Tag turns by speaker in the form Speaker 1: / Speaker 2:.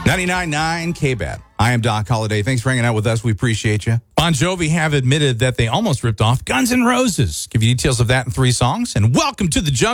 Speaker 1: 99.9 KBAT. I am Doc Holliday. Thanks for hanging out with us. We appreciate you. Bon Jovi have admitted that they almost ripped off Guns N' Roses. Give you details of that in 3 songs. And welcome to the jungle.